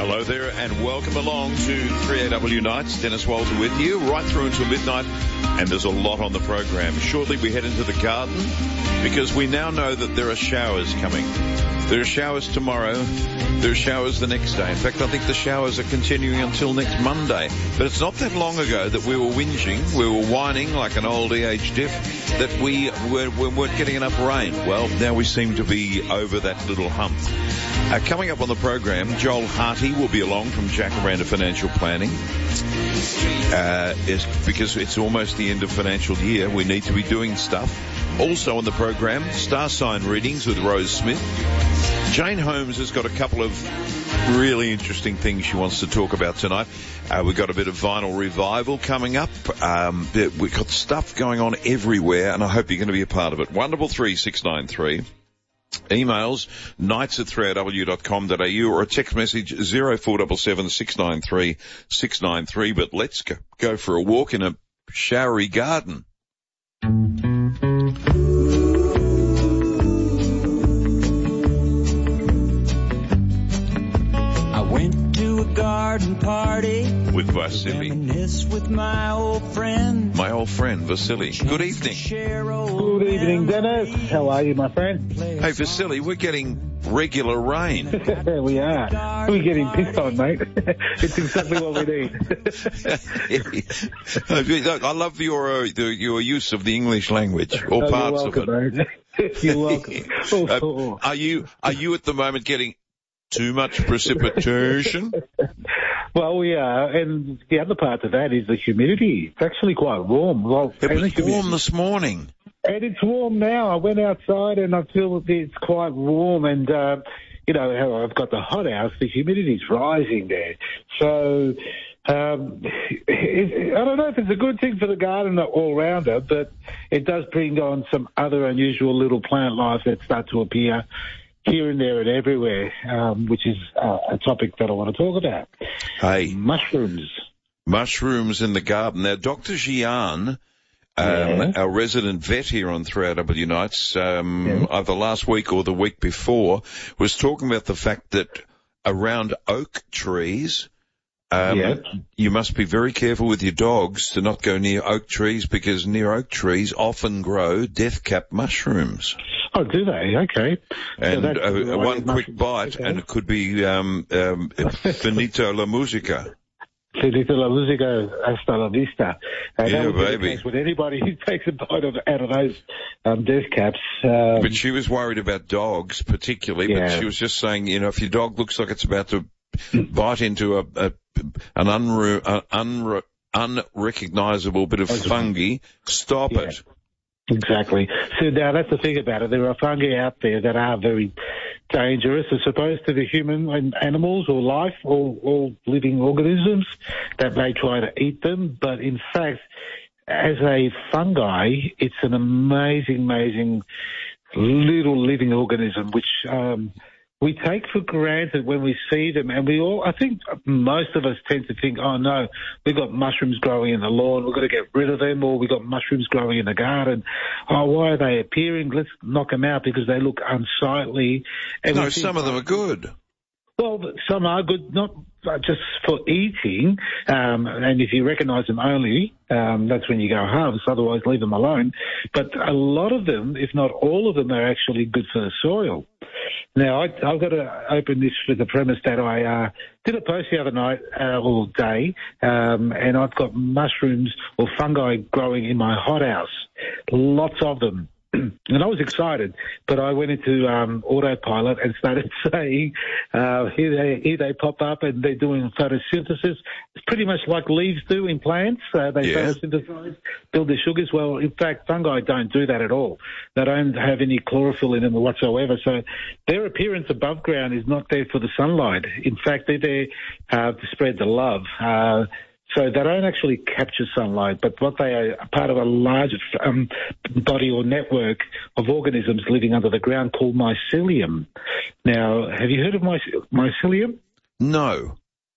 Hello there and welcome along to 3AW Nights. Dennis Walter with you right through until midnight, and there's a lot on the program. Shortly we head into the garden because we now know that there are showers coming. There are showers tomorrow. There are showers the next day. In fact, I think the showers are continuing until next Monday. But it's not that long ago that we were whinging, we were whining like an old EH diff that we weren't getting enough rain. Well, now we seem to be over that little hump. Coming up on the program, Joel Harty will be along from Jacaranda Financial Planning. Because it's almost the end of financial year, we need to be doing stuff. Also on the program, star sign readings with Rose Smith. Jane Holmes has got a couple of really interesting things she wants to talk about tonight. We've got a bit of vinyl revival coming up. We've got stuff going on everywhere, and I hope you're going to be a part of it. 133-693. Emails, nights@3aw.com.au, or a text message 0477 693 693. But let's go for a walk in a showery garden. Garden party with Vasily. With my old friend Vasily. Good evening. Good evening, Dennis. How are you, my friend? Hey, Vasily, we're getting regular rain. We are. We're getting pissed on, mate. It's exactly what we need. I love your use of the English language, or parts welcome, of it. Mate. You're welcome. Are you at the moment getting too much precipitation? Well, we are, and the other part of that is the humidity. It's actually quite warm. Well, it was warm this morning. And it's warm now. I went outside and I feel it's quite warm, and how I've got the hot house, the humidity's rising there. So I don't know if it's a good thing for the garden all-rounder, but it does bring on some other unusual little plant life that start to appear here and there and everywhere, which is a topic that I want to talk about. Hey. Mushrooms. Mushrooms in the garden. Now, Dr. Jian, our resident vet here on 3AW Nights, either last week or the week before, was talking about the fact that around oak trees, you must be very careful with your dogs to not go near oak trees, because near oak trees often grow death-cap mushrooms. Oh, do they? Okay. And so one quick bite, and it could be finito la musica. Finito la musica, hasta la vista. Yeah, baby. With anybody who takes a bite out of those death caps. But she was worried about dogs particularly, but she was just saying, if your dog looks like it's about to bite into an unrecognizable bit of fungi, stop it. Exactly. So now that's the thing about it. There are fungi out there that are very dangerous as opposed to the human and animals or life or all living organisms that may try to eat them. But in fact, as a fungi, it's an amazing little living organism which we take for granted when we see them, and I think most of us tend to think, oh no, we've got mushrooms growing in the lawn, we've got to get rid of them, or we've got mushrooms growing in the garden. Oh, why are they appearing? Let's knock them out because they look unsightly. And no, some of them are good. Well, some are good, not just for eating, and if you recognise them only, that's when you go harvest, otherwise leave them alone. But a lot of them, if not all of them, are actually good for the soil. Now, I've got to open this with the premise that I did a post the other night, all day, and I've got mushrooms or fungi growing in my hothouse, lots of them. And I was excited, but I went into autopilot and started saying, here they pop up and they're doing photosynthesis. It's pretty much like leaves do in plants. They photosynthesize, build their sugars. Well, in fact, fungi don't do that at all. They don't have any chlorophyll in them whatsoever. So their appearance above ground is not there for the sunlight. In fact, they're there to spread the love. So they don't actually capture sunlight, but what they are part of a large body or network of organisms living under the ground called mycelium. Now, have you heard of mycelium? No.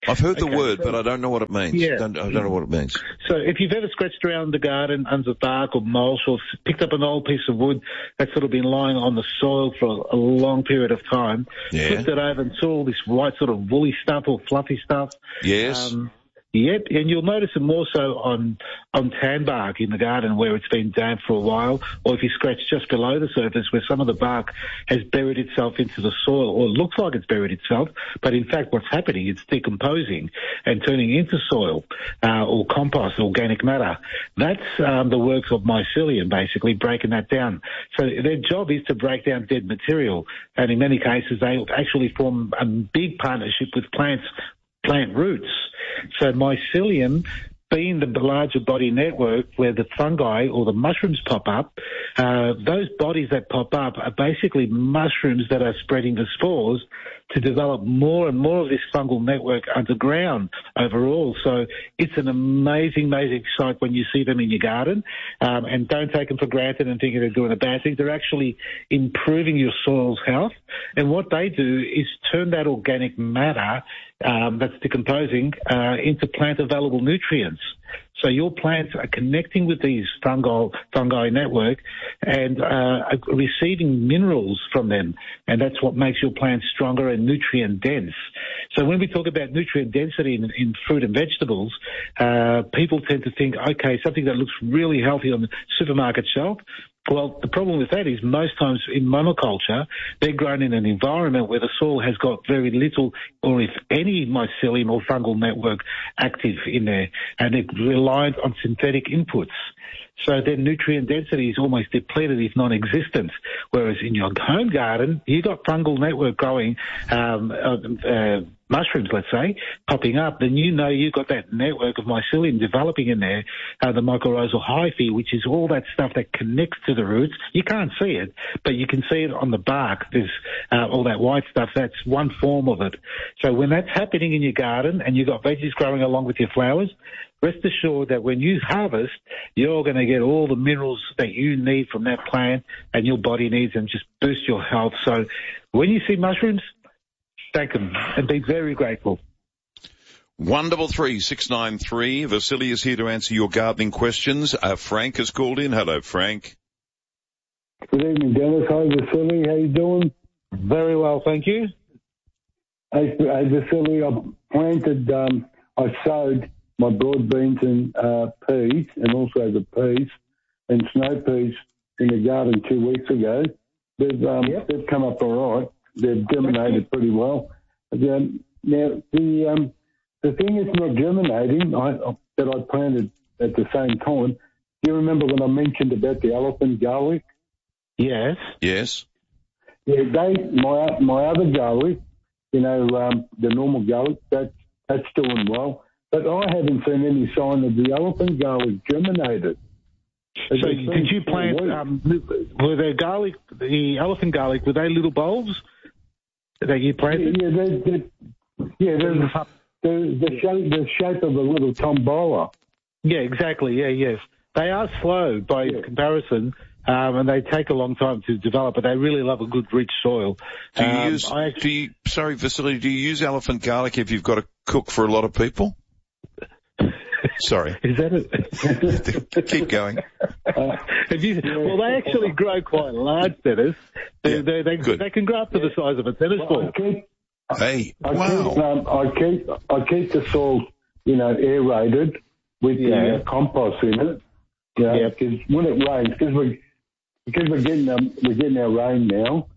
I've heard the word, but I don't know what it means. Yeah. I don't know what it means. So if you've ever scratched around the garden under bark or mulch or picked up an old piece of wood that's sort of been lying on the soil for a long period of time, flipped it over and saw all this white sort of woolly stuff or fluffy stuff. Yes. Yep, and you'll notice it more so on tan bark in the garden where it's been damp for a while, or if you scratch just below the surface where some of the bark has buried itself into the soil, or it looks like it's buried itself, but in fact what's happening, it's decomposing and turning into soil or compost, organic matter. That's the works of mycelium, basically, breaking that down. So their job is to break down dead material, and in many cases they actually form a big partnership with plant roots. So mycelium, being the larger body network where the fungi or the mushrooms pop up, those bodies that pop up are basically mushrooms that are spreading the spores to develop more and more of this fungal network underground overall. So it's an amazing sight when you see them in your garden, and don't take them for granted and think they're doing a bad thing. They're actually improving your soil's health, and what they do is turn that organic matter that's decomposing into plant-available nutrients. So your plants are connecting with these fungi network and are receiving minerals from them, and that's what makes your plants stronger and nutrient dense. So when we talk about nutrient density in fruit and vegetables, people tend to think, okay, something that looks really healthy on the supermarket shelf. Well, the problem with that is most times in monoculture, they're grown in an environment where the soil has got very little or if any mycelium or fungal network active in there, and they're reliant on synthetic inputs. So their nutrient density is almost depleted, if non-existent. Whereas in your home garden, you've got fungal network growing, mushrooms, let's say, popping up, then you know you've got that network of mycelium developing in there, the mycorrhizal hyphae, which is all that stuff that connects to the roots. You can't see it, but you can see it on the bark. There's all that white stuff. That's one form of it. So when that's happening in your garden and you've got veggies growing along with your flowers, rest assured that when you harvest, you're going to get all the minerals that you need from that plant and your body needs and just boost your health. So when you see mushrooms, thank them and be very grateful. 133-693. Vasily is here to answer your gardening questions. Frank has called in. Hello, Frank. Good evening, Dennis. Hi, Vasily. How you doing? Very well, thank you. Hey, Vasily, I sowed my broad beans and peas, and also the peas and snow peas in the garden 2 weeks ago. They've come up all right. They've germinated pretty well. Now, the thing is not germinating that I planted at the same time. Do you remember when I mentioned about the elephant garlic? Yes. Yes. Yeah, my other garlic, the normal garlic, that's doing well. But I haven't seen any sign of the elephant garlic germinated. So did you plant, were the elephant garlic, were they little bulbs that you planted? The shape of a little tombola. Yeah, exactly. Yeah, yes. They are slow by comparison, and they take a long time to develop, but they really love a good, rich soil. Sorry, Vasily, do you use elephant garlic if you've got to cook for a lot of people? Sorry. Is that it? Keep going. Well, they actually grow quite large, Dennis. They can grow up to the size of a tennis ball. I keep the soil, aerated with the compost in it. Because when it rains, because we're getting our rain now.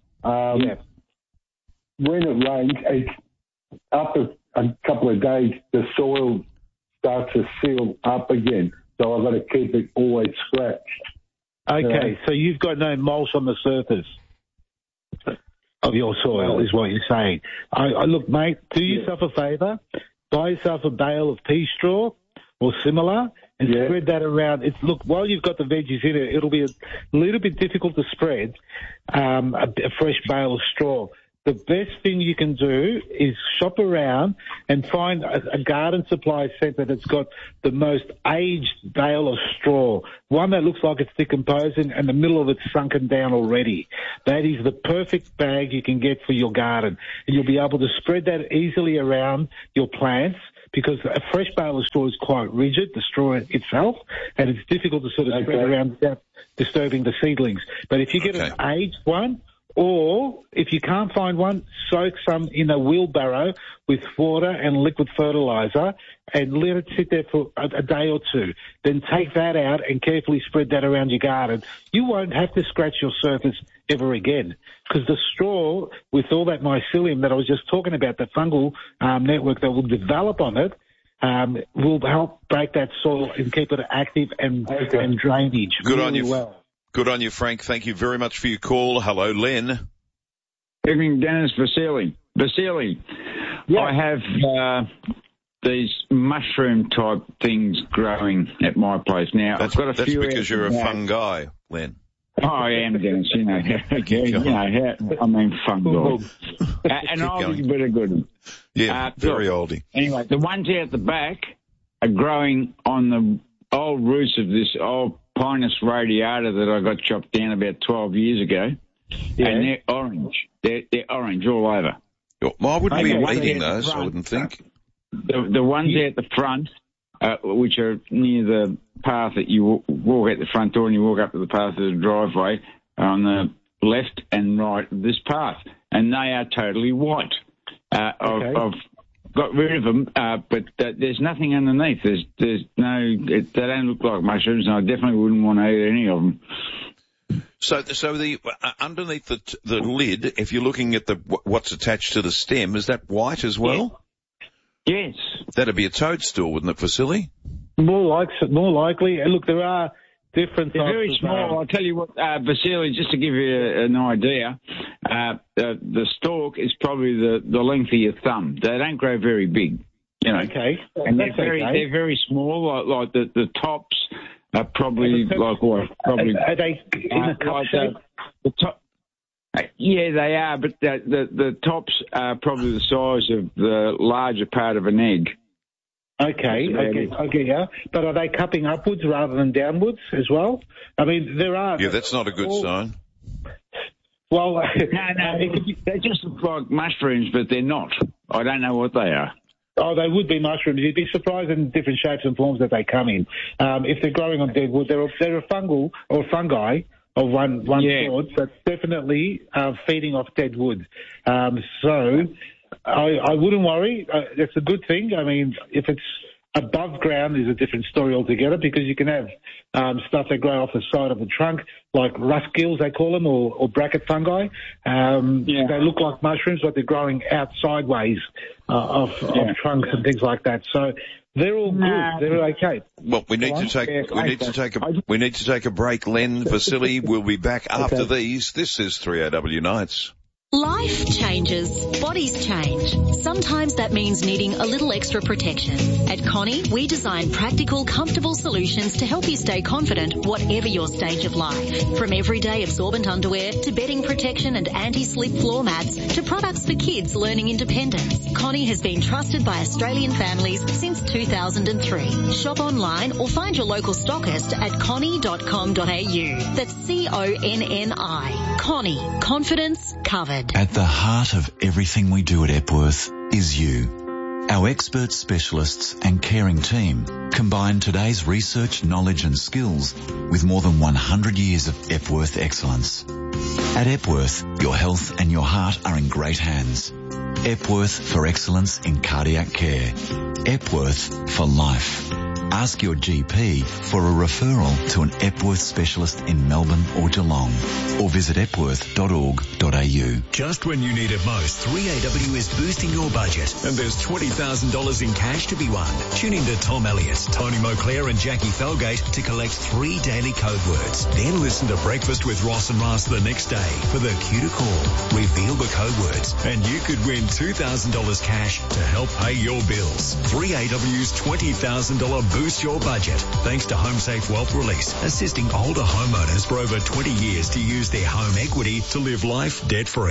When it rains, it's after a couple of days, the soil starts to seal up again. So I've got to keep it always scratched. Okay, so you've got no mulch on the surface of your soil, is what you're saying. Look, mate, do yourself a favour. Buy yourself a bale of pea straw or similar and spread that around. While you've got the veggies in it, it'll be a little bit difficult to spread a fresh bale of straw. the best thing you can do is shop around and find a garden supply centre that's got the most aged bale of straw, one that looks like it's decomposing and the middle of it's sunken down already. That is the perfect bag you can get for your garden. And you'll be able to spread that easily around your plants, because a fresh bale of straw is quite rigid, the straw itself, and it's difficult to sort of spread around without disturbing the seedlings. But if you get an aged one, or if you can't find one, soak some in a wheelbarrow with water and liquid fertiliser and let it sit there for a day or two. Then take that out and carefully spread that around your garden. You won't have to scratch your surface ever again, because the straw, with all that mycelium that I was just talking about, the fungal network that will develop on it, will help break that soil and keep it active and drainage. Good on you. Well. Good on you, Frank. Thank you very much for your call. Hello, Len. Evening, Dennis. Vasily. Yeah. I have these mushroom-type things growing at my place now. That's because you're a fungi, Len. Oh, I am, Dennis. You know, fungal. An oldie, but a good one. Yeah, very oldie. Anyway, the ones out the back are growing on the old roots of this old Pinus radiata that I got chopped down about 12 years ago, and they're orange. They're orange all over. Well, I wouldn't be eating those, I wouldn't think. The ones out the front, which are near the path that you walk out the front door and you walk up to the path of the driveway, on the left and right of this path, and they are totally white. I've got rid of them, but there's nothing underneath. There's no. They don't look like mushrooms, and I definitely wouldn't want to eat any of them. So the underneath the lid, if you're looking at what's attached to the stem, is that white as well? Yes. That'd be a toadstool, wouldn't it, Vasily? More likely. Look, there are different. They're very small. I'll tell you what, Vasily, just to give you an idea, the stalk is probably the length of your thumb. They don't grow very big, you know. Okay. And they're very small. Like the tops are probably like what? Probably. Are they in a cup shape? The top. Yeah, they are, but the tops are probably the size of the larger part of an egg. Okay, yeah. But are they cupping upwards rather than downwards as well? I mean, there are... Yeah, that's not a good sign. Well... No, they just look like mushrooms, but they're not. I don't know what they are. Oh, they would be mushrooms. You'd be surprised in different shapes and forms that they come in. If they're growing on dead wood, they're a fungal or fungi of one sort that's definitely feeding off dead wood. So... I wouldn't worry. It's a good thing. I mean, if it's above ground is a different story altogether, because you can have stuff that grow off the side of the trunk, like rust gills, they call them, or bracket fungi. They look like mushrooms, but they're growing out sideways of trunks and things like that. So they're all good. They're okay. Well, we need to take a break. Len, Vasily, we'll be back after these. This is 3AW Nights. Life changes. Bodies change. Sometimes that means needing a little extra protection. At Connie, we design practical, comfortable solutions to help you stay confident whatever your stage of life. From everyday absorbent underwear to bedding protection and anti-slip floor mats to products for kids learning independence, Connie has been trusted by Australian families since 2003. Shop online or find your local stockist at connie.com.au. That's CONNI. Connie. Confidence covered. At the heart of everything we do at Epworth is you. Our expert specialists and caring team combine today's research, knowledge and skills with more than 100 years of Epworth excellence. At Epworth, your health and your heart are in great hands. Epworth for excellence in cardiac care. Epworth for life. Ask your GP for a referral to an Epworth specialist in Melbourne or Geelong, or visit epworth.org.au. Just when you need it most, 3AW is boosting your budget, and there's $20,000 in cash to be won. Tune in to Tom Elliott, Tony Moclair and Jackie Felgate to collect 3 daily code words. Then listen to Breakfast with Ross and Ross the next day for the cue to call. Reveal the code words, and you could win $2,000 cash to help pay your bills. 3AW's $20,000 Boost Your Budget, thanks to HomeSafe Wealth Release, assisting older homeowners for over 20 years to use their home equity to live life debt-free.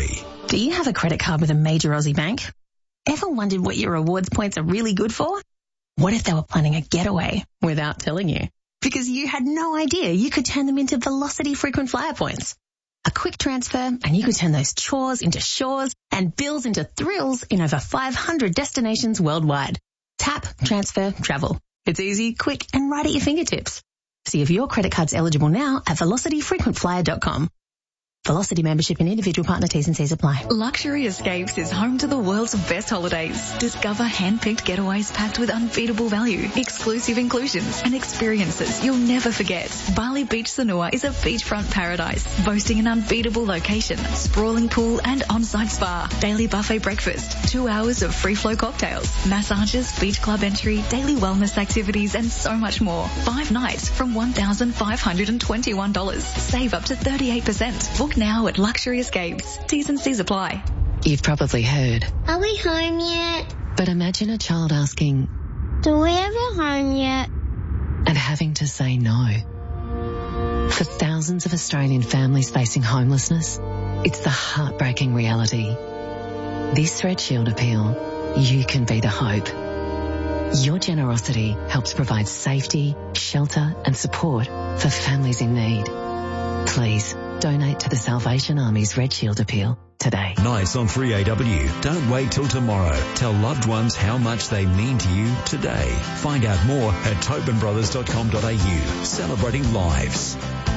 Do you have a credit card with a major Aussie bank? Ever wondered what your rewards points are really good for? What if they were planning a getaway without telling you? Because you had no idea you could turn them into Velocity frequent flyer points. A quick transfer and you could turn those chores into shores and bills into thrills in over 500 destinations worldwide. Tap, transfer, travel. It's easy, quick and right at your fingertips. See if your credit card's eligible now at velocityfrequentflyer.com. Velocity membership and individual partner T's and C's apply. Luxury Escapes is home to the world's best holidays. Discover hand-picked getaways packed with unbeatable value, exclusive inclusions and experiences you'll never forget. Bali Beach Sanua is a beachfront paradise, boasting an unbeatable location, sprawling pool and on-site spa, daily buffet breakfast, 2 hours of free-flow cocktails, massages, beach club entry, daily wellness activities and so much more. 5 nights from $1,521. Save up to 38%. Book now at Luxury Escapes. T's and C's apply. You've probably heard. Are we home yet? But imagine a child asking, Do we have a home yet? And having to say no. For thousands of Australian families facing homelessness, it's the heartbreaking reality. This Red Shield appeal, you can be the hope. Your generosity helps provide safety, shelter and support for families in need. Please donate to the Salvation Army's Red Shield appeal today. Nights on 3AW. Don't wait till tomorrow. Tell loved ones how much they mean to you today. Find out more at tobinbrothers.com.au. Celebrating lives.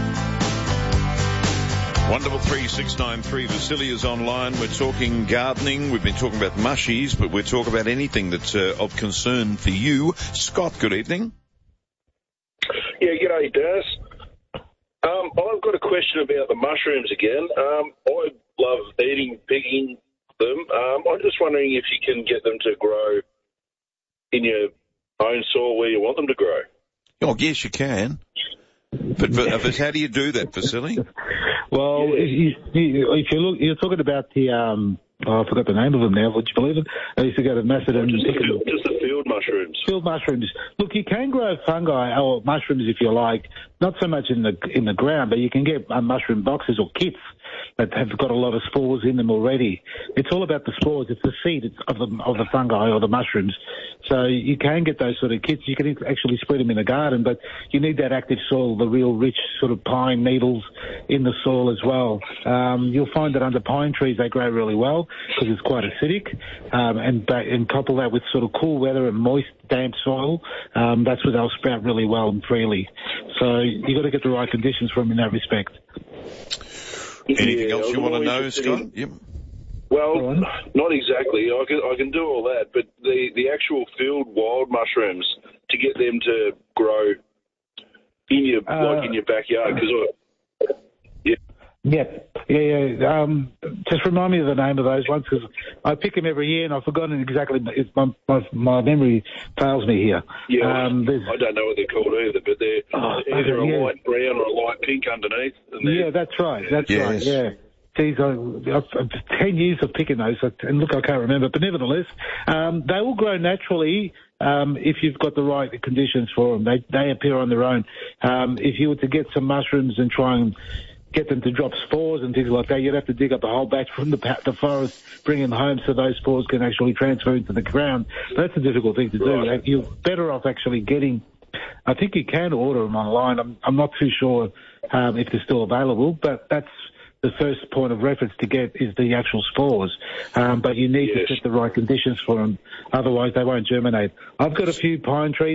133 Vasily is online. We're talking gardening. We've been talking about mushies, but we're talking about anything that's of concern for you. Scott, good evening. Yeah, g'day, Dennis. I've got a question about the mushrooms again. I love picking them. I'm just wondering if you can get them to grow in your own soil where you want them to grow. Oh, yes, you can. But how do you do that, Vasily? Well, if you look, you're talking about the, I forgot the name of them now, would you believe it? I used to go to Macedon. Just the field mushrooms. Field mushrooms. Look, you can grow fungi or mushrooms if you like, not so much in the ground, but you can get mushroom boxes or kits that have got a lot of spores in them already. It's all about the spores. It's the seed of the fungi or the mushrooms. So you can get those sort of kits. You can actually spread them in the garden, but you need that active soil, the real rich sort of pine needles in the soil as well. You'll find that under pine trees they grow really well because it's quite acidic, and couple that with sort of cool weather and moist, damp soil. That's where they'll sprout really well and freely. So you've got to get the right conditions for them in that respect. Anything else you want to know, Scott? Yep. Well, not exactly. I can do all that, but the actual field wild mushrooms, to get them to grow in your backyard, because Yeah. Just remind me of the name of those ones because I pick them every year and I've forgotten exactly. My memory fails me here. Yeah, I don't know what they're called either, but they're either a light brown or a light pink underneath. Yeah, that's right. Right. Yeah. Geez, I've 10 years of picking those, and look, I can't remember. But nevertheless, they will grow naturally if you've got the right conditions for them. They appear on their own. If you were to get some mushrooms and try and get them to drop spores and things like that, you'd have to dig up a whole batch from the forest, bring them home so those spores can actually transfer into the ground. That's a difficult thing to do. Right. You're better off actually getting, I think you can order them online. I'm not too sure if they're still available, but that's the first point of reference to get is the actual spores. But you need to set the right conditions for them, otherwise they won't germinate. I've got a few pine trees,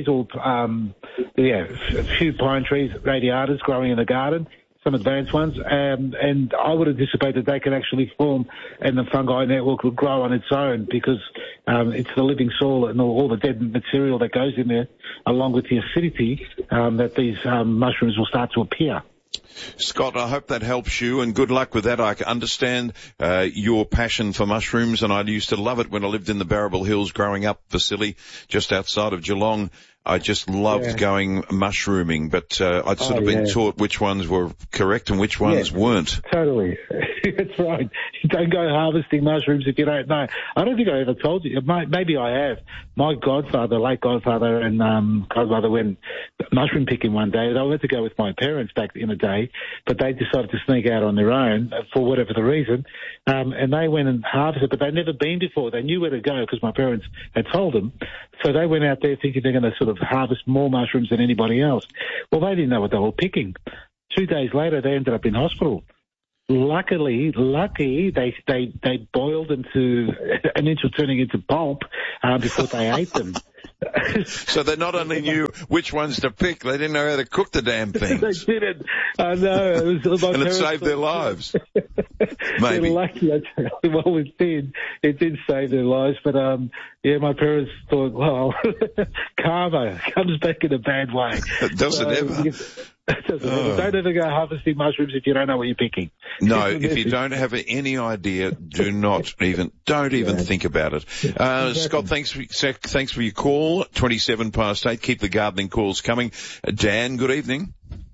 radiatas growing in the garden, some advanced ones, and I would anticipate that they can actually form and the fungi network will grow on its own because it's the living soil and all the dead material that goes in there, along with the acidity, that these mushrooms will start to appear. Scott, I hope that helps you, and good luck with that. I understand your passion for mushrooms, and I used to love it when I lived in the Barrabil Hills growing up, Vasily, just outside of Geelong. I just loved going mushrooming, but I'd sort of been taught which ones were correct and which ones weren't. Totally. That's right. You don't go harvesting mushrooms if you don't know. I don't think I ever told you. Maybe I have. My godfather, late godfather and godmother went mushroom picking one day. They went to go with my parents back in the day, but they decided to sneak out on their own for whatever the reason, and they went and harvested, but they'd never been before. They knew where to go because my parents had told them. So they went out there thinking they're going to sort of harvest more mushrooms than anybody else. Well, they didn't know what they were picking. 2 days later, they ended up in hospital. Lucky, they boiled them to an inch of turning into pulp before they ate them. So they not only knew which ones to pick, they didn't know how to cook the damn things. They didn't. I know. And it saved their lives. Maybe. They're lucky, I tell you. Well, it did save their lives. But, my parents thought, well, karma comes back in a bad way. Doesn't ever. Don't ever go harvesting mushrooms if you don't know what you're picking. No, if you don't have any idea, don't even think about it. Scott, thanks for your call. 8:27. Keep the gardening calls coming. Dan, good evening.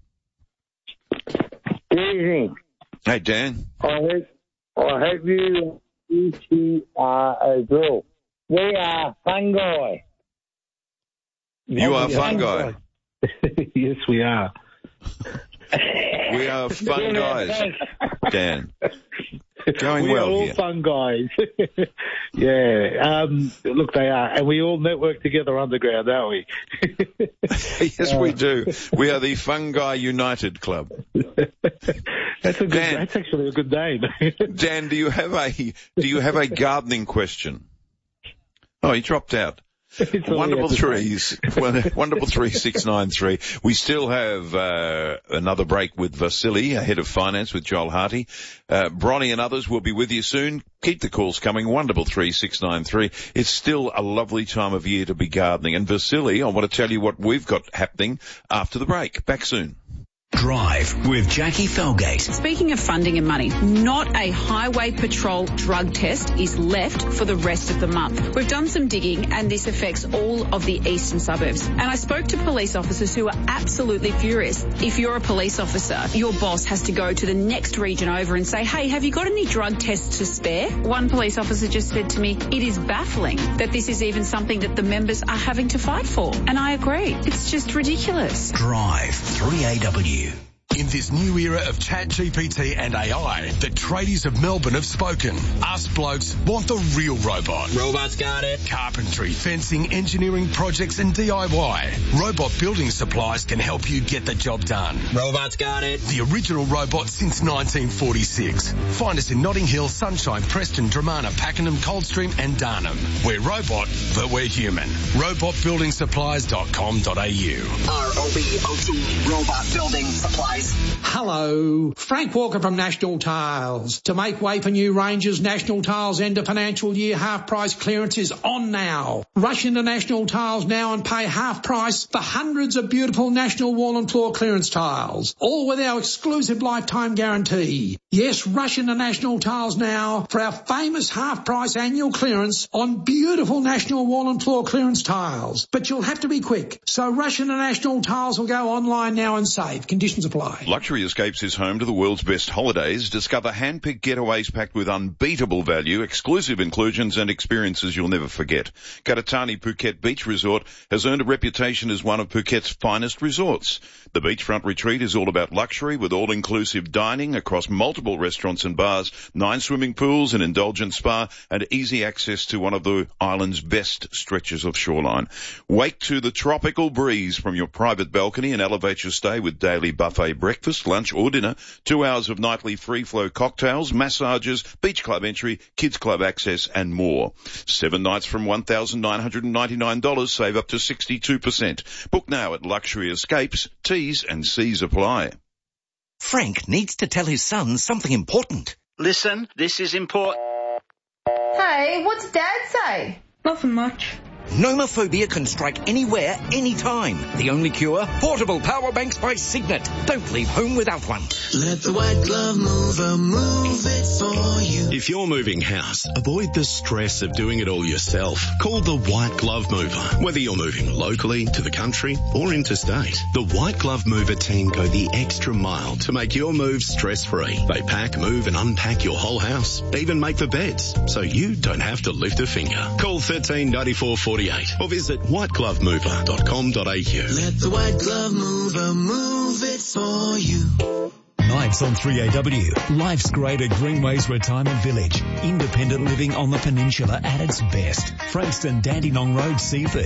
Good evening. Hey, Dan. I hope you are as well. We are fungi. You are fungi. Yes, we are. We are fun guys, Dan. Going we well are all here. fun guys. Yeah. Look, they are. And we all network together underground, don't we? Yes, we do. We are the Fungi United Club. That's actually a good name. Dan, do you have a gardening question? Oh, he dropped out. Wonderful 33693. We still have another break with Vasily, head of finance with Joel Harty. Bronnie and others will be with you soon. Keep the calls coming. 3693. It's still a lovely time of year to be gardening. And Vasily, I want to tell you what we've got happening after the break. Back soon. Drive with Jackie Felgate. Speaking of funding and money, not a highway patrol drug test is left for the rest of the month. We've done some digging and this affects all of the eastern suburbs. And I spoke to police officers who are absolutely furious. If you're a police officer, your boss has to go to the next region over and say, hey, have you got any drug tests to spare? One police officer just said to me, it is baffling that this is even something that the members are having to fight for. And I agree. It's just ridiculous. Drive 3AW. In this new era of ChatGPT and AI, the tradies of Melbourne have spoken. Us blokes want the real robot. Robots got it. Carpentry, fencing, engineering projects and DIY. Robot Building Supplies can help you get the job done. Robots got it. The original robot since 1946. Find us in Notting Hill, Sunshine, Preston, Dramana, Pakenham, Coldstream and Darnham. We're robot, but we're human. Robotbuildingsupplies.com.au. ROBOT, Robot Building Supplies. Hello, Frank Walker from National Tiles. To make way for new ranges, National Tiles end of financial year half price clearance is on now. Rush into National Tiles now and pay half price for hundreds of beautiful National Wall and Floor clearance tiles, all with our exclusive lifetime guarantee. Yes, rush into National Tiles now for our famous half price annual clearance on beautiful National Wall and Floor clearance tiles. But you'll have to be quick, so rush into National Tiles or go online now and save. Conditions apply. Luxury Escapes is home to the world's best holidays. Discover hand-picked getaways packed with unbeatable value, exclusive inclusions and experiences you'll never forget. Karatani Phuket Beach Resort has earned a reputation as one of Phuket's finest resorts. The beachfront retreat is all about luxury with all-inclusive dining across multiple restaurants and bars, 9 swimming pools, an indulgent spa, and easy access to one of the island's best stretches of shoreline. Wake to the tropical breeze from your private balcony and elevate your stay with daily buffet breakfast, lunch or dinner, 2 hours of nightly free-flow cocktails, massages, beach club entry, kids club access and more. 7 nights from $1,999, save up to 62%. Book now at Luxury Escapes. T's and C's apply. Frank needs to tell his son something important. Listen, this is important. Hey, what's Dad say? Nothing much. Nomophobia can strike anywhere, anytime. The only cure? Portable power banks by Signet. Don't leave home without one. Let the White Glove Mover move it for you. If you're moving house, avoid the stress of doing it all yourself. Call the White Glove Mover. Whether you're moving locally, to the country, or interstate, the White Glove Mover team go the extra mile to make your move stress-free. They pack, move and unpack your whole house, even make the beds, so you don't have to lift a finger. Call 13 94 48 or visit whiteglovemover.com.au. Let the White Glove Mover move it for you. Nights on 3AW. Life's great at Greenways Retirement Village. Independent living on the peninsula at its best. Frankston, Dandenong Road, Seaford.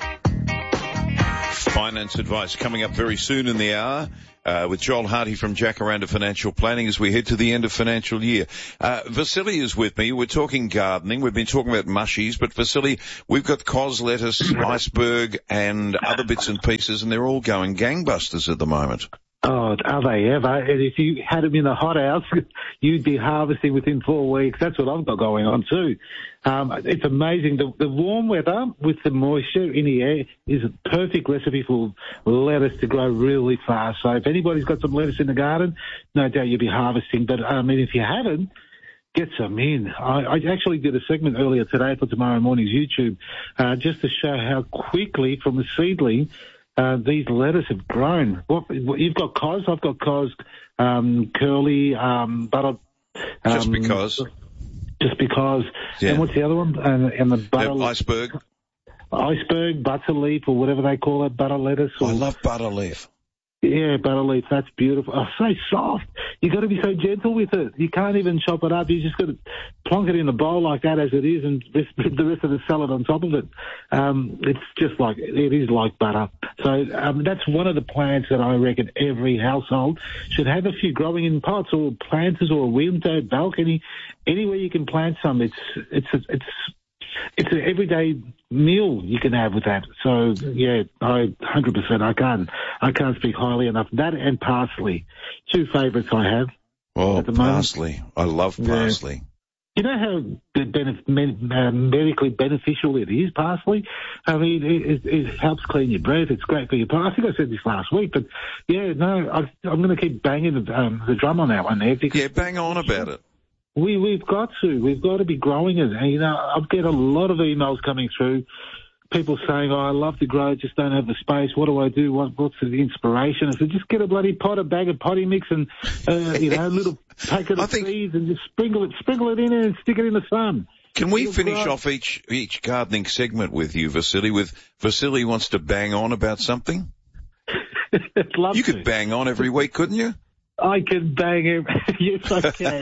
Finance advice coming up very soon in the hour with Joel Hardy from Jacaranda Financial Planning as we head to the end of financial year. Vasily is with me. We're talking gardening. We've been talking about mushies, but Vasily, we've got cos lettuce, iceberg and other bits and pieces, and they're all going gangbusters at the moment. Oh, are they ever? And if you had them in a hothouse, you'd be harvesting within 4 weeks. That's what I've got going on too. It's amazing. The warm weather with the moisture in the air is a perfect recipe for lettuce to grow really fast. So if anybody's got some lettuce in the garden, no doubt you'll be harvesting. But, I mean, if you haven't, get some in. I actually did a segment earlier today for tomorrow morning's YouTube just to show how quickly from a seedling these lettuce have grown. You've got cos, I've got cos, curly, butter. Just because. Yeah. And what's the other one? And the butter. Iceberg. Iceberg, butter leaf, or whatever they call it, butter lettuce. I love butter leaf. Yeah, butter leaf, that's beautiful. Oh, so soft. You got to be so gentle with it. You can't even chop it up. You just got to plonk it in a bowl like that as it is, and the rest of the salad on top of it. It's just like it is like butter. So that's one of the plants that I reckon every household should have a few growing in pots or planters or a window balcony, anywhere you can plant some. It's an everyday meal you can have with that. So yeah, 100%. I can't speak highly enough. That and parsley, 2 favourites I have. Oh, parsley! I love parsley. You know how medically beneficial it is, parsley? I mean, it helps clean your breath. It's great for your... I think I said this last week, but yeah, no, I'm going to keep banging the drum on that one there. Yeah, bang on about it. We've got to be growing it. And, you know, I get a lot of emails coming through, people saying, I love to grow, just don't have the space. What do I do? What's the inspiration? I said, just get a bloody pot, a bag of potting mix and, a little packet of seeds and just sprinkle it in and stick it in the sun. Can we finish off each gardening segment with you, Vasily, with Vasily wants to bang on about something? You could bang on every week, couldn't you? I can bang him. Yes, I can.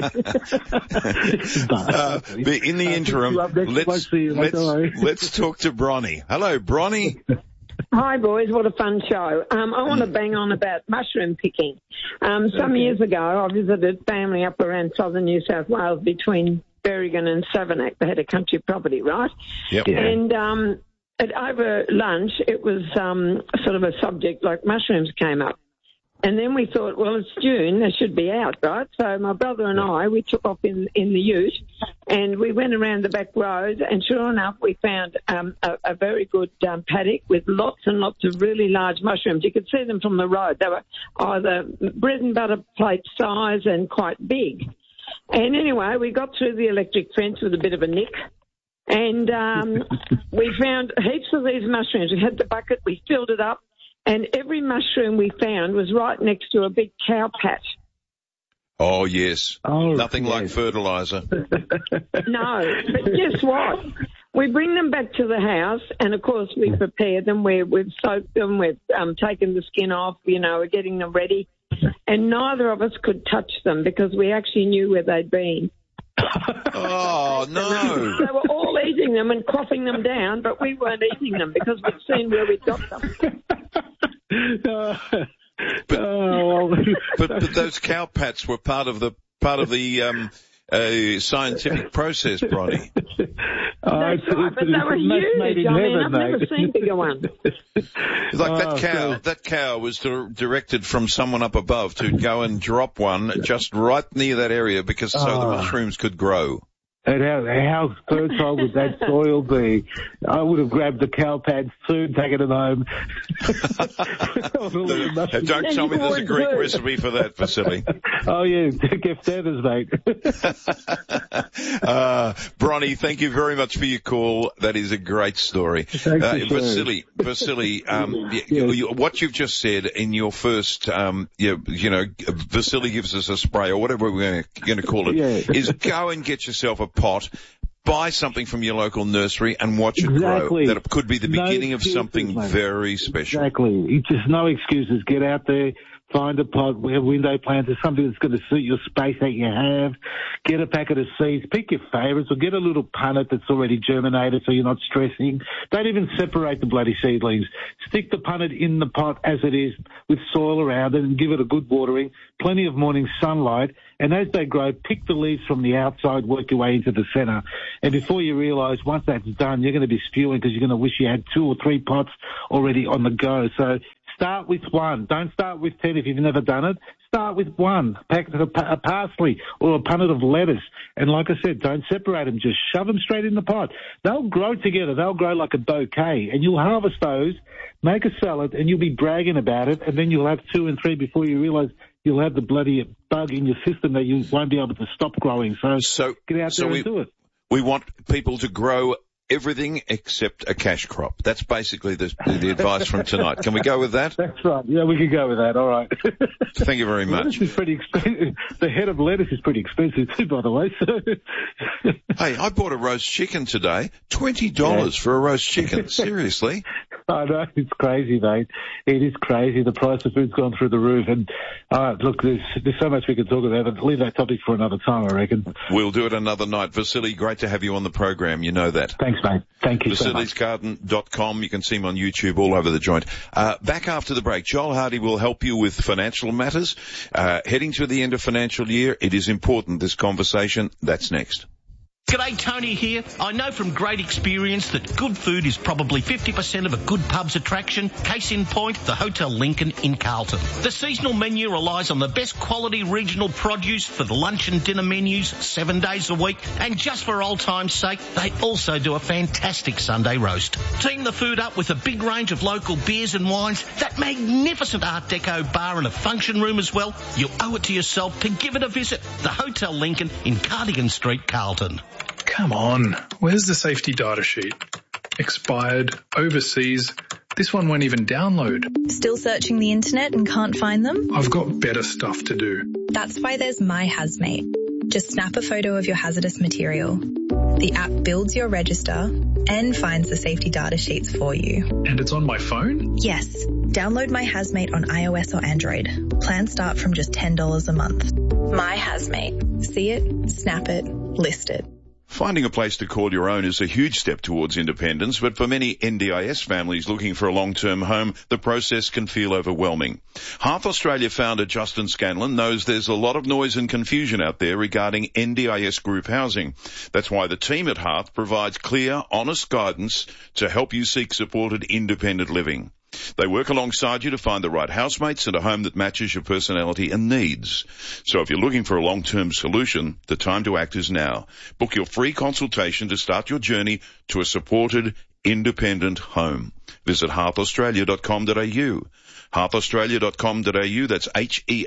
But in the interim, let's talk to Bronnie. Hello, Bronnie. Hi, boys. What a fun show. I want to bang on about mushroom picking. Some years ago, I visited family up around southern New South Wales between Berrigan and Savernake. They had a country property, right? Yep. Yeah. And over lunch, it was sort of a subject like mushrooms came up. And then we thought, well, it's June, they should be out, right? So my brother and I, we took off in the ute and we went around the back road and sure enough, we found a very good paddock with lots and lots of really large mushrooms. You could see them from the road. They were either bread and butter plate size and quite big. And anyway, we got through the electric fence with a bit of a nick. And we found heaps of these mushrooms. We had the bucket, we filled it up. And every mushroom we found was right next to a big cow patch. Oh, yes. Nothing like fertiliser. No, but guess what? We bring them back to the house, and, of course, we prepare them. We've soaked them. We've taken the skin off. We're getting them ready. And neither of us could touch them because we actually knew where they'd been. Oh, no. They were all eating them and coughing them down, but we weren't eating them because we'd seen where we'd got them. But those cow pats were part of the scientific process, Bronnie. That's right, but they were huge. I've never seen bigger ones. Like that cow was directed from someone up above to go and drop one just right near that area because so the mushrooms could grow. And how fertile would that soil be? I would have grabbed the cow pads soon, taken them home. Don't tell me there's a Greek recipe for that, Vasily. Oh, yeah, get feathers, mate. Bronnie, thank you very much for your call. That is a great story. Vasily, what you've just said in your first, Vasily gives us a spray, or whatever we're going to call it, is go and get yourself a pot, buy something from your local nursery and watch it grow. That could be the beginning of something very special. Exactly. Just no excuses. Get out there. Find a pot, we have window plants, or something that's going to suit your space that you have. Get a packet of seeds, pick your favourites, or get a little punnet that's already germinated so you're not stressing. Don't even separate the bloody seedlings. Stick the punnet in the pot as it is with soil around it and give it a good watering, plenty of morning sunlight, and as they grow, pick the leaves from the outside, work your way into the centre. And before you realise, once that's done, you're going to be spewing because you're going to wish you had 2 or 3 pots already on the go. So start with 1. Don't start with 10 if you've never done it. Start with 1. Pack a parsley or a punnet of lettuce. And like I said, don't separate them. Just shove them straight in the pot. They'll grow together. They'll grow like a bouquet. And you'll harvest those, make a salad, and you'll be bragging about it. And then you'll have 2 and 3 before you realise you'll have the bloody bug in your system that you won't be able to stop growing. So get out there and do it. We want people to grow everything except a cash crop. That's basically the advice from tonight. Can we go with that? That's right. Yeah, we can go with that. All right. Thank you very much. Lettuce is pretty expensive. The head of lettuce is pretty expensive too, by the way. So. Hey, I bought a roast chicken today. $20 for a roast chicken. Seriously? I know. It's crazy, mate. It is crazy. The price of food's gone through the roof. And look, there's so much we can talk about, but leave that topic for another time, I reckon. We'll do it another night. Vasily, great to have you on the program. You know that. Thanks, mate. Thank you so much. VasilisGarden.com. You can see him on YouTube all over the joint. Back after the break, Joel Hardy will help you with financial matters. Heading to the end of financial year, it is important, this conversation. That's next. G'day, Tony here. I know from great experience that good food is probably 50% of a good pub's attraction. Case in point, the Hotel Lincoln in Carlton. The seasonal menu relies on the best quality regional produce for the lunch and dinner menus 7 days a week. And just for old time's sake, they also do a fantastic Sunday roast. Team the food up with a big range of local beers and wines, that magnificent Art Deco bar and a function room as well. You owe it to yourself to give it a visit. The Hotel Lincoln in Cardigan Street, Carlton. Come on, where's the safety data sheet? Expired, overseas. This one won't even download. Still searching the internet and can't find them? I've got better stuff to do. That's why there's My Hazmate. Just snap a photo of your hazardous material. The app builds your register and finds the safety data sheets for you. And it's on my phone? Yes. Download My Hazmate on iOS or Android. Plans start from just $10 a month. My Hazmate. See it, snap it, list it. Finding a place to call your own is a huge step towards independence, but for many NDIS families looking for a long-term home, the process can feel overwhelming. Hearth Australia founder Justin Scanlon knows there's a lot of noise and confusion out there regarding NDIS group housing. That's why the team at Hearth provides clear, honest guidance to help you seek supported independent living. They work alongside you to find the right housemates and a home that matches your personality and needs. So if you're looking for a long-term solution, the time to act is now. Book your free consultation to start your journey to a supported, independent home. Visit hearthaustralia.com.au. hearthaustralia.com.au, that's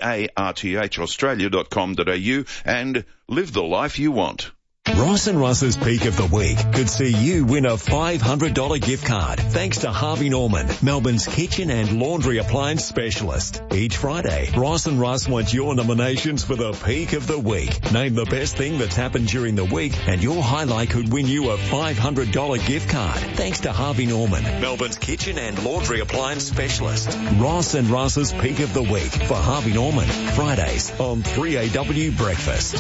HEARTH Australia.com.au, and live the life you want. Ross and Russ's Peak of the Week could see you win a $500 gift card thanks to Harvey Norman, Melbourne's kitchen and laundry appliance specialist. Each Friday, Ross and Russ want your nominations for the Peak of the Week. Name the best thing that's happened during the week and your highlight could win you a $500 gift card thanks to Harvey Norman, Melbourne's kitchen and laundry appliance specialist. Ross and Russ's Peak of the Week for Harvey Norman, Fridays on 3AW Breakfast.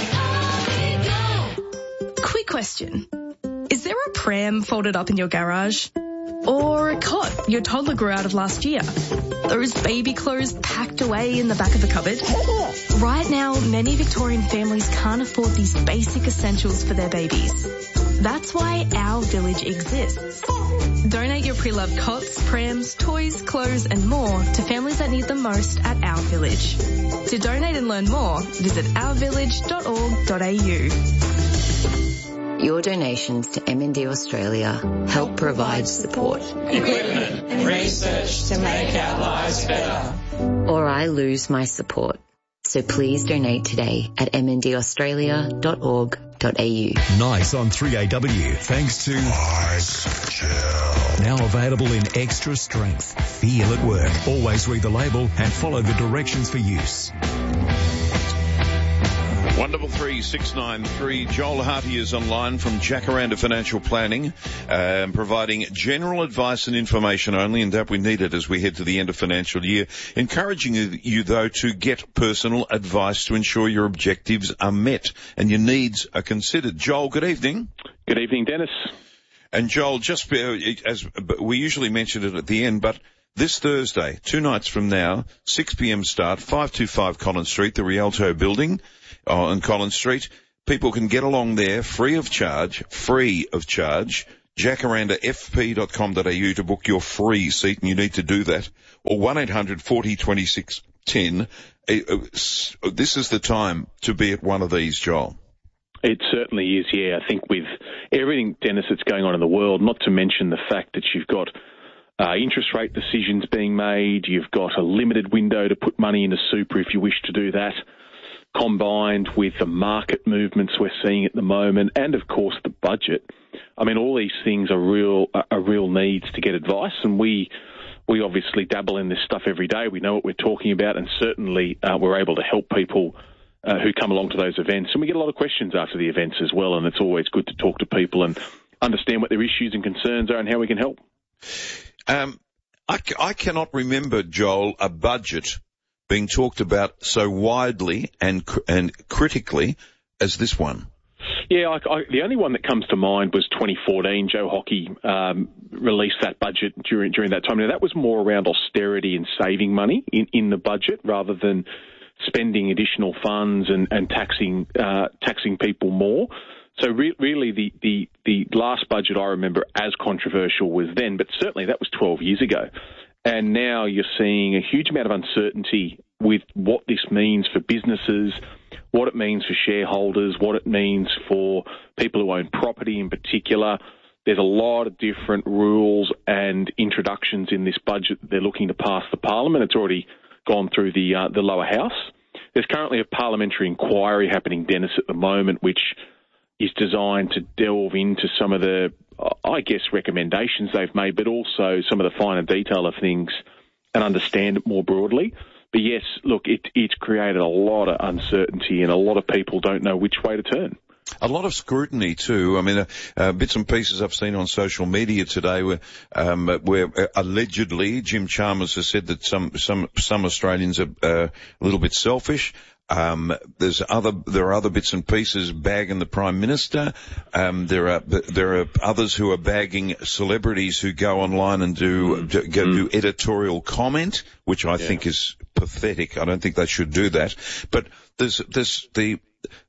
Quick question. Is there a pram folded up in your garage? Or a cot your toddler grew out of last year? Those baby clothes packed away in the back of the cupboard? Right now, many Victorian families can't afford these basic essentials for their babies. That's why Our Village exists. Donate your pre-loved cots, prams, toys, clothes and more to families that need them most at Our Village. To donate and learn more, visit ourvillage.org.au. Your donations to MND Australia help provide support, equipment, research to make our lives better. or I lose my support. So please donate today at mndaustralia.org.au. Nice on 3AW, thanks to Ice Gel. Now available in extra strength. Feel at work. Always read the label and follow the directions for use. 133693. Joel Harty is online from Jacaranda Financial Planning, providing general advice and information only, and that we need it as we head to the end of financial year. Encouraging you, though, to get personal advice to ensure your objectives are met and your needs are considered. Joel, good evening. Good evening, Dennis. And Joel, just as we usually mention it at the end, but this Thursday, 2 nights from now, 6 p.m. start, 525 Collins Street, the Rialto building on Collins Street. People can get along there free of charge, jacarandafp.com.au to book your free seat, and you need to do that, or 1-800-40-26-10. This is the time to be at one of these, Joel. It certainly is, yeah. I think with everything, Dennis, that's going on in the world, not to mention the fact that you've got interest rate decisions being made, you've got a limited window to put money into super if you wish to do that, combined with the market movements we're seeing at the moment, and of course the budget. I mean, all these things are real needs to get advice, and we obviously dabble in this stuff every day. We know what we're talking about, and certainly we're able to help people who come along to those events. And we get a lot of questions after the events as well, and it's always good to talk to people and understand what their issues and concerns are and how we can help. I cannot remember, Joel, a budget being talked about so widely and critically as this one. Yeah, the only one that comes to mind was 2014. Joe Hockey released that budget during that time. Now, that was more around austerity and saving money in the budget rather than spending additional funds and taxing people more. So really the last budget I remember as controversial was then, but certainly that was 12 years ago. And now you're seeing a huge amount of uncertainty with what this means for businesses, what it means for shareholders, what it means for people who own property in particular. There's a lot of different rules and introductions in this budget that they're looking to pass the Parliament. It's already gone through the lower house. There's currently a parliamentary inquiry happening, Dennis, at the moment, which is designed to delve into some of the, I guess, recommendations they've made, but also some of the finer detail of things and understand it more broadly. But yes, look, it's created a lot of uncertainty and a lot of people don't know which way to turn. A lot of scrutiny too. I mean, bits and pieces I've seen on social media today where allegedly Jim Chalmers has said that some Australians are a little bit selfish. There are other bits and pieces bagging the Prime Minister. There are others who are bagging celebrities who go online and do editorial comment, which I think is pathetic. I don't think they should do that. But there's the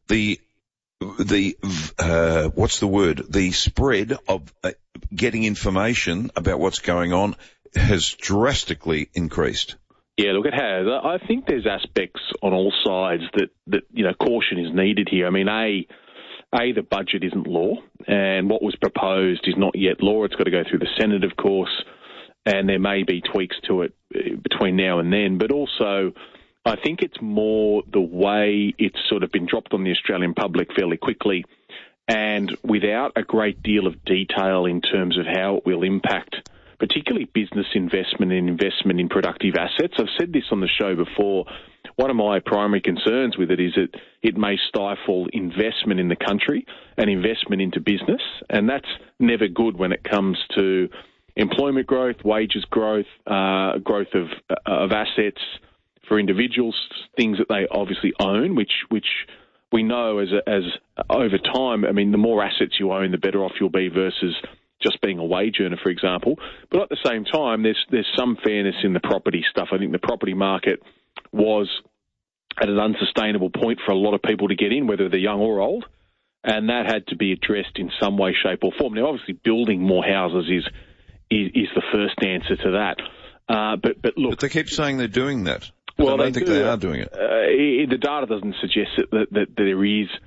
what's the word? The spread of getting information about what's going on has drastically increased. Yeah, look, it has. I think there's aspects on all sides that caution is needed here. I mean, the budget isn't law, and what was proposed is not yet law. It's got to go through the Senate, of course, and there may be tweaks to it between now and then. But also, I think it's more the way it's sort of been dropped on the Australian public fairly quickly and without a great deal of detail in terms of how it will impact particularly business investment and investment in productive assets. I've said this on the show before. One of my primary concerns with it is that it may stifle investment in the country and investment into business, and that's never good when it comes to employment growth, wages growth, growth of assets for individuals, things that they obviously own, which we know as over time, I mean, the more assets you own, the better off you'll be versus just being a wage earner, for example. But at the same time, there's some fairness in the property stuff. I think the property market was at an unsustainable point for a lot of people to get in, whether they're young or old, and that had to be addressed in some way, shape or form. Now, obviously, building more houses is the first answer to that. But look... But they keep saying they're doing that. Well, I don't think they are doing it. The data doesn't suggest that there is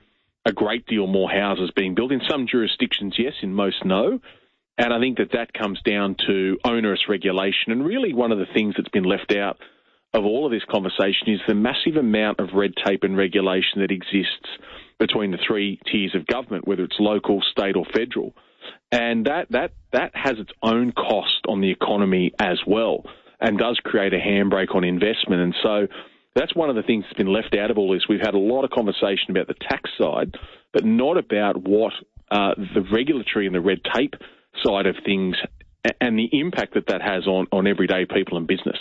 a great deal more houses being built. In some jurisdictions, yes, in most, no. And I think that comes down to onerous regulation. And really one of the things that's been left out of all of this conversation is the massive amount of red tape and regulation that exists between the three tiers of government, whether it's local, state or federal. And that has its own cost on the economy as well and does create a handbrake on investment. And so that's one of the things that's been left out of all this. We've had a lot of conversation about the tax side, but not about what the regulatory and the red tape side of things and the impact that has on everyday people and business.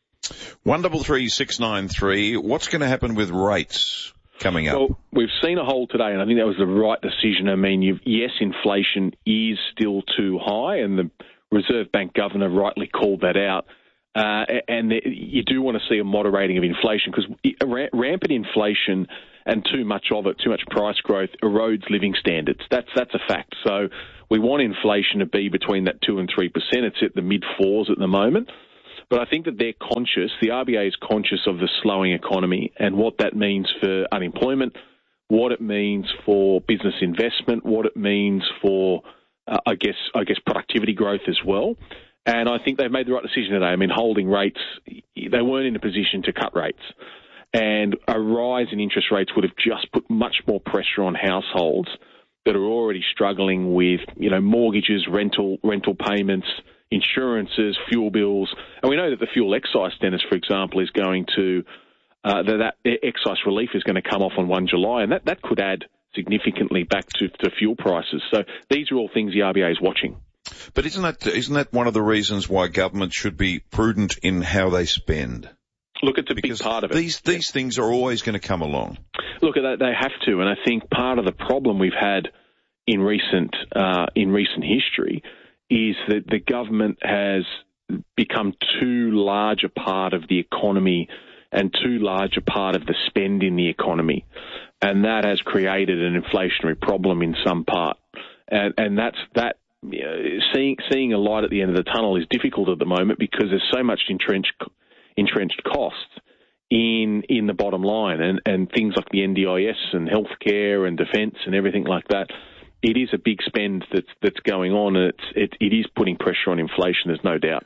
133 what's going to happen with rates coming up? Well, we've seen a hold today, and I think that was the right decision. I mean, yes, inflation is still too high, and the Reserve Bank governor rightly called that out. And you do want to see a moderating of inflation because rampant inflation and too much of it, too much price growth, erodes living standards. That's a fact. So we want inflation to be between that 2 and 3%. It's at the mid-4s at the moment. But I think that they're conscious, the RBA is conscious of the slowing economy and what that means for unemployment, what it means for business investment, what it means for, I guess, productivity growth as well. And I think they've made the right decision today. I mean, holding rates, they weren't in a position to cut rates. And a rise in interest rates would have just put much more pressure on households that are already struggling with, mortgages, rental payments, insurances, fuel bills. And we know that the fuel excise, Dennis, for example, is going to, that excise relief is going to come off on 1 July, and that could add significantly back to fuel prices. So these are all things the RBA is watching. But isn't that one of the reasons why government should be prudent in how they spend? Look, it's a big part of it. These things are always going to come along. Look, they have to, and I think part of the problem we've had in recent history is that the government has become too large a part of the economy and too large a part of the spend in the economy, and that has created an inflationary problem in some part, and that. Seeing a light at the end of the tunnel is difficult at the moment because there's so much entrenched costs in the bottom line and things like the NDIS and healthcare and defence and everything like that. It is a big spend that's going on, and it is putting pressure on inflation. There's no doubt.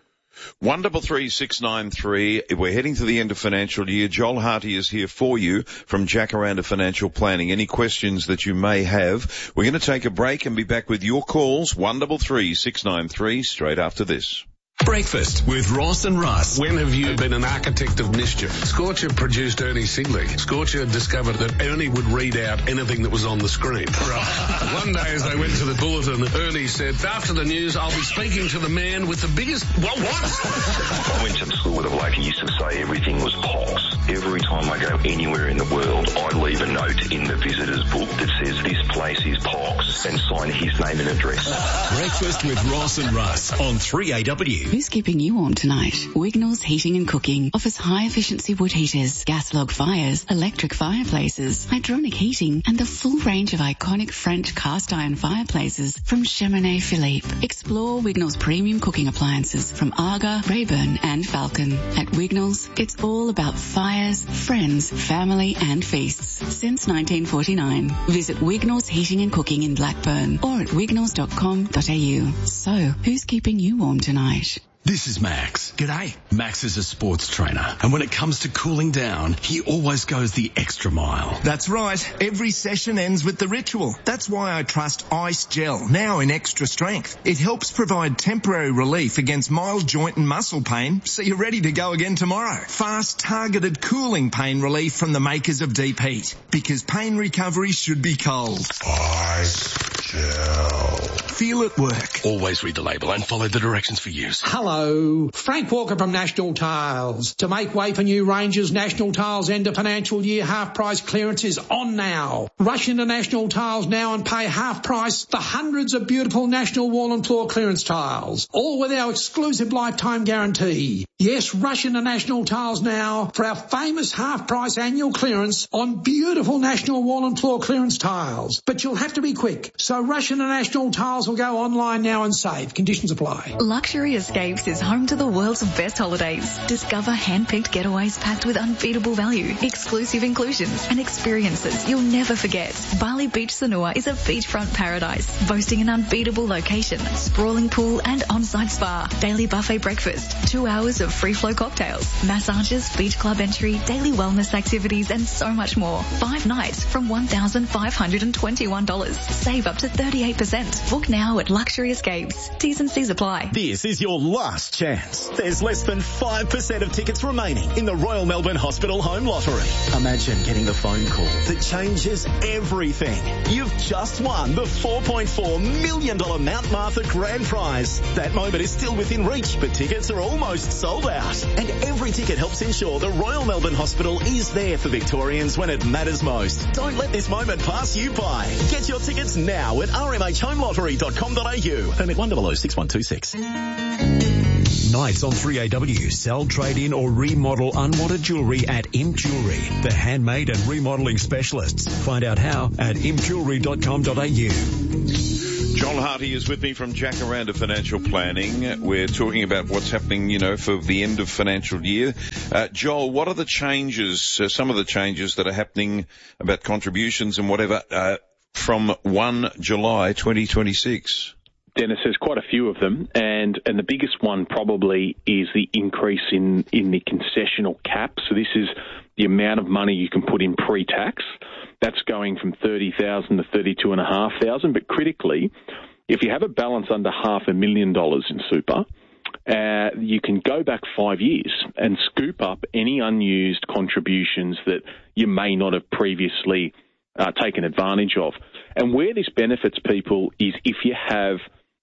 133 We're heading to the end of financial year. Joel Harty is here for you from Jacaranda Financial Planning. Any questions that you may have? We're going to take a break and be back with your calls. 133 straight after this. Breakfast with Ross and Russ. When have you been an architect of mischief? Scorcher produced Ernie Sigley. Scorcher discovered that Ernie would read out anything that was on the screen. Right. One day as they went to the bulletin, Ernie said, after the news, I'll be speaking to the man with the biggest... What? I went to school with a bloke who used to say everything was pox. Every time I go anywhere in the world, I leave a note in the visitor's book that says this place is pox and sign his name and address. Breakfast with Ross and Russ on 3AW. Who's keeping you warm tonight? Wignall's Heating and Cooking offers high-efficiency wood heaters, gas log fires, electric fireplaces, hydronic heating, and the full range of iconic French cast-iron fireplaces from Cheminée Philippe. Explore Wignall's premium cooking appliances from Aga, Rayburn, and Falcon. At Wignall's, it's all about fires, friends, family, and feasts. Since 1949, visit Wignall's Heating and Cooking in Blackburn or at wignalls.com.au. So, who's keeping you warm tonight? This is Max. G'day. Max is a sports trainer, and when it comes to cooling down, he always goes the extra mile. That's right. Every session ends with the ritual. That's why I trust Ice Gel, now in extra strength. It helps provide temporary relief against mild joint and muscle pain, so you're ready to go again tomorrow. Fast, targeted cooling pain relief from the makers of Deep Heat, because pain recovery should be cold. Ice Gel. Feel it work. Always read the label and follow the directions for use. Hello, Frank Walker from National Tiles. To make way for new ranges, National Tiles end of financial year half price clearance is on now. Rush into National Tiles now and pay half price for hundreds of beautiful National wall and floor clearance tiles, all with our exclusive lifetime guarantee. Yes, rush into National Tiles now for our famous half-price annual clearance on beautiful National Wall and Floor clearance tiles. But you'll have to be quick, so rush into National Tiles or go online now and save. Conditions apply. Luxury Escapes is home to the world's best holidays. Discover hand-picked getaways packed with unbeatable value, exclusive inclusions and experiences you'll never forget. Bali Beach Sanua is a beachfront paradise, boasting an unbeatable location, sprawling pool and on-site spa, daily buffet breakfast, 2 hours of free-flow cocktails, massages, beach club entry, daily wellness activities and so much more. 5 nights from $1,521. Save up to 38%. Book now at Luxury Escapes. T's and C's apply. This is your last chance. There's less than 5% of tickets remaining in the Royal Melbourne Hospital Home Lottery. Imagine getting the phone call that changes everything. You've just won the $4.4 million Mount Martha Grand Prize. That moment is still within reach, but tickets are almost sold out. And every ticket helps ensure the Royal Melbourne Hospital is there for Victorians when it matters most. Don't let this moment pass you by. Get your tickets now at rmhhomelottery.com.au. Permit 1006126. Nights on 3AW. Sell, trade in or remodel unwanted jewellery at Imp Jewellery, the handmade and remodelling specialists. Find out how at impjewellery.com.au. Joel Harty is with me from Jacaranda Financial Planning. We're talking about what's happening, for the end of financial year. Joel, what are the changes, some of the changes that are happening about contributions and whatever, from 1 July 2026? Dennis, there's quite a few of them, and the biggest one probably is the increase in the concessional cap. So this is the amount of money you can put in pre-tax. That's going from $30,000 to $32,500. But critically, if you have a balance under $500,000 in super, you can go back 5 years and scoop up any unused contributions that you may not have previously taken advantage of. And where this benefits people is if you have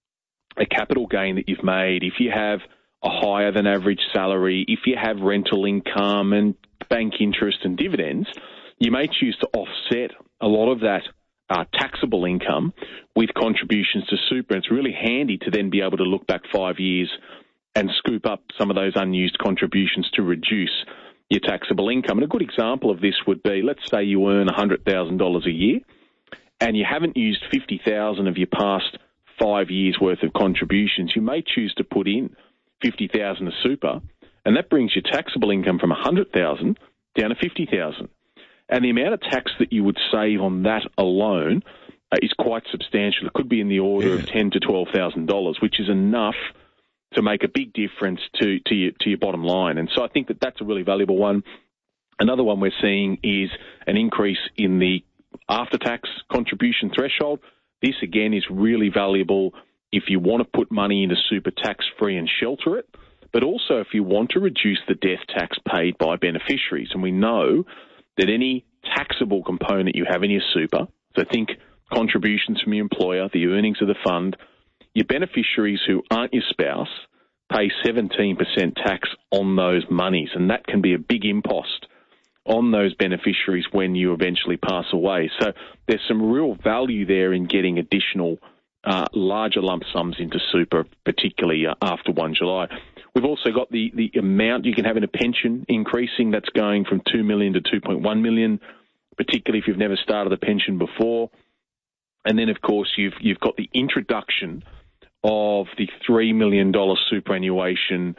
a capital gain that you've made, if you have a higher than average salary, if you have rental income and bank interest and dividends, you may choose to offset a lot of that taxable income with contributions to super. It's really handy to then be able to look back 5 years and scoop up some of those unused contributions to reduce your taxable income. And a good example of this would be, let's say you earn $100,000 a year and you haven't used $50,000 of your past 5 years worth of contributions. You may choose to put in $50,000 of super, and that brings your taxable income from $100,000 down to $50,000. And the amount of tax that you would save on that alone is quite substantial. It could be in the order of $10,000 to $12,000, which is enough to make a big difference to your bottom line. And so I think that that's a really valuable one. Another one we're seeing is an increase in the after-tax contribution threshold. This, again, is really valuable if you want to put money into super tax-free and shelter it, but also if you want to reduce the death tax paid by beneficiaries. And we know that any taxable component you have in your super, so think contributions from your employer, the earnings of the fund, your beneficiaries who aren't your spouse pay 17% tax on those monies, and that can be a big impost on those beneficiaries when you eventually pass away. So there's some real value there in getting additional larger lump sums into super, particularly after 1 July. We've also got the amount you can have in a pension increasing. That's going from $2 million to $2.1 million, particularly if you've never started a pension before. And then, of course, you've got the introduction of the $3 million superannuation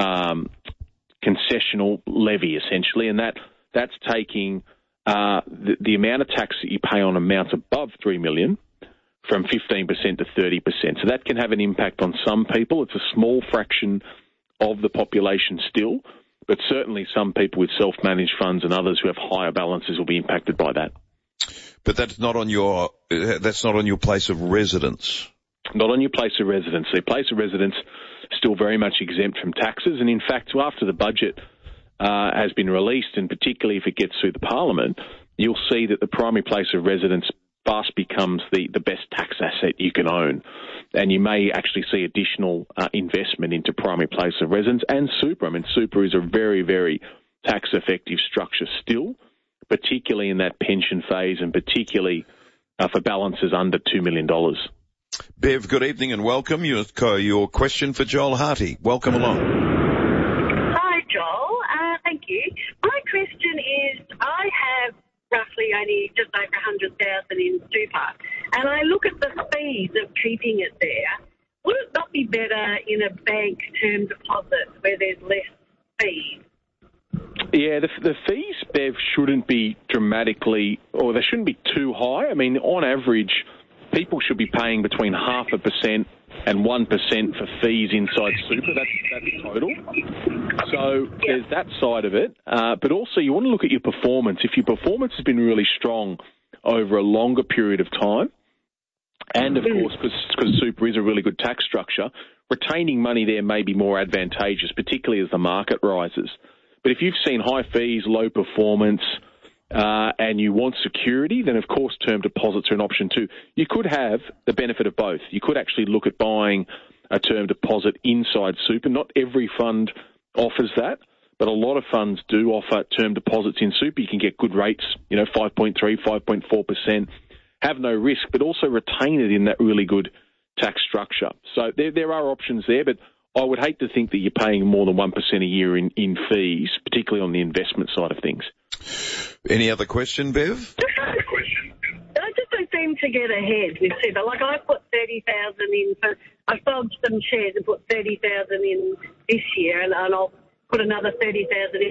concessional levy, essentially, and that's taking the amount of tax that you pay on amounts above $3 million from 15% to 30%. So that can have an impact on some people. It's a small fraction of the population still, but certainly some people with self-managed funds and others who have higher balances will be impacted by that. But that's not on your place of residence. Not on your place of residence. The place of residence still very much exempt from taxes, and in fact, after the budget has been released, and particularly if it gets through the Parliament, you'll see that the primary place of residence fast becomes the best tax asset you can own. And you may actually see additional investment into primary place of residence and super. I mean, super is a very, very tax-effective structure still, particularly in that pension phase and particularly for balances under $2 million. Bev, good evening and welcome. Your question for Joel Harty. Welcome along. keeping it there. Would it not be better in a bank term deposit where there's less fees? Yeah, the fees, Bev, shouldn't be dramatically, or they shouldn't be too high. I mean, on average, people should be paying between 0.5% and 1% for fees inside super. That's total. So there's that side of it. But also you want to look at your performance. If your performance has been really strong over a longer period of time, and of course because super is a really good tax structure, retaining money there may be more advantageous, particularly as the market rises. But if you've seen high fees, low performance, and you want security, then of course term deposits are an option too. You could have the benefit of both. You could actually look at buying a term deposit inside super. Not every fund offers that, but a lot of funds do offer term deposits in super. You can get good rates, 5.3%, 5.4%, have no risk, but also retain it in that really good tax structure. So there are options there, but I would hate to think that you're paying more than 1% a year in fees, particularly on the investment side of things. Any other question, Bev? I just don't seem to get ahead with super. Like I put 30,000 in for, I sold some shares and put 30,000 in this year, and I'll put another 30,000 in